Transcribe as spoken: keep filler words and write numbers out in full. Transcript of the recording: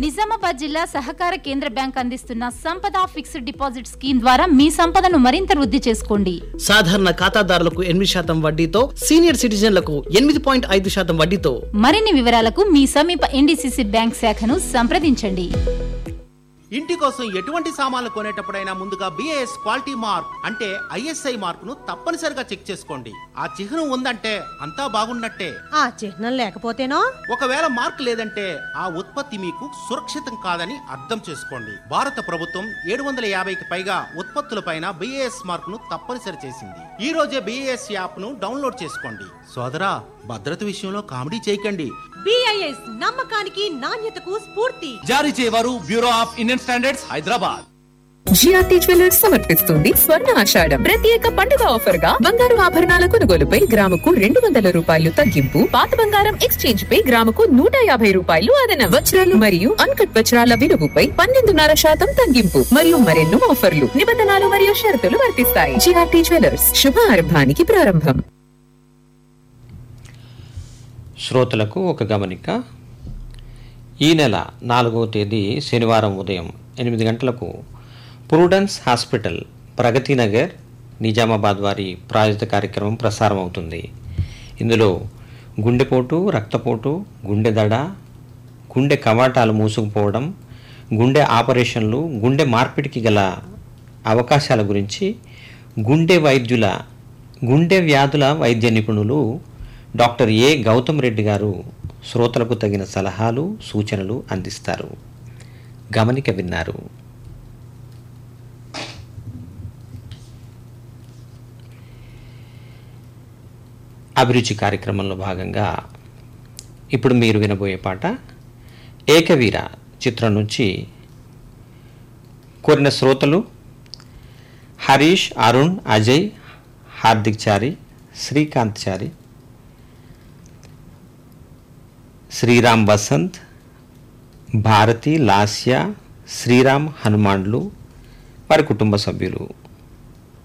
నిజామాబాద్ జిల్లా సహకార కేంద్ర బ్యాంక్ అందిస్తున్న సంపద ఫిక్స్డ్ డిపాజిట్ స్కీమ్ ద్వారా మీ సంపదను మరింత వృద్ధి చేసుకోండి. సాధారణ ఖాతాదారులకు ఎనిమిది శాతం వడ్డీతో, సీనియర్ సిటిజన్లకు ఎనిమిది పాయింట్ ఐదు శాతం వడ్డీతో. మరిన్ని వివరాలకు మీ సమీప ఎన్డీసీసీ బ్యాంక్ శాఖను సంప్రదించండి. ఇంటి కోసం ఎటువంటి సామాన్లు కొనేటప్పుడైనా ముందుగా బిఐఎస్ క్వాలిటీ మార్క్ అంటే ఐఎస్ఐ మార్క్ ను తప్పనిసరిగా చెక్ చేసుకోండి. ఆ చిహ్నం ఉందంటే అంతా బాగున్నట్టే. ఆ చిహ్నం లేకపోతేనో? ఒకవేళ మార్క్ లేదంటే ఆ ఉత్పత్తి మీకు సురక్షితం కాదని అర్థం చేసుకోండి. భారత ప్రభుత్వం ఏడు వందల యాభైకి పైగా ఉత్పత్తులపైన బిఐఎస్ మార్క్ ను తప్పనిసరి చేసింది. ఈ రోజే బిఐఎస్ యాప్ ను డౌన్లోడ్ చేసుకోండి. సోదరా, భద్రత విషయంలో కామెడీ చేయకండి. బిఐఎస్ నమ్మకానికి నాణ్యతకు స్ఫూర్తి. జారీ చేయవారు bureau of Indian standards, Hyderabad. GRT jewellers సమర్పిస్తుంది స్వర్ణ ఆషాఢం ప్రత్యేక పండుగ ఆఫర్ గా బంగారు ఆభరణాల కొనుగోలుపై గ్రాముకు రెండు వందల రూపాయలు తగ్గింపు, పాత బంగారం ఎక్స్చేంజ్ పై గ్రాముకు నూట యాభై రూపాయలు అదన, వజ్రాలు మరియు అన్కట్ వజ్రాల విలువపై పన్నెండున్నర శాతం తగ్గింపు మరియు మరెన్నో ఆఫర్లు, నిబంధనలు మరియు షరతులు వర్తిస్తాయి. జిఆర్టీ జ్యువెలర్స్, శుభారంభానికి ప్రారంభం. శ్రోతలకు ఒక గమనిక. ఈ నెల నాలుగవ తేదీ శనివారం ఉదయం ఎనిమిది గంటలకు ప్రూడెన్స్ హాస్పిటల్, ప్రగతి నగర్, నిజామాబాద్ వారి ప్రాయోజిత కార్యక్రమం ప్రసారం అవుతుంది. ఇందులో గుండెపోటు, రక్తపోటు, గుండె దడ, గుండె కవాటాలు మూసుకుపోవడం, గుండె ఆపరేషన్లు, గుండె మార్పిడికి గల అవకాశాల గురించి గుండె వైద్యుల గుండె వ్యాధుల వైద్య నిపుణులు డాక్టర్ ఏ గౌతమ్ రెడ్డి గారు శ్రోతలకు తగిన సలహాలు, సూచనలు అందిస్తారు. గమనిక విన్నారు. అభిరుచి కార్యక్రమంలో భాగంగా ఇప్పుడు మీరు వినబోయే పాట ఏకవీర చిత్రం నుంచి కోరిన శ్రోతలు హరీష్, అరుణ్, అజయ్, హార్దిక్ చారి, శ్రీకాంత్ చారి, శ్రీరామ్ వసంత్, భారతి, లాస్య, శ్రీరామ్ హనుమాన్లు, వారి కుటుంబ సభ్యులు.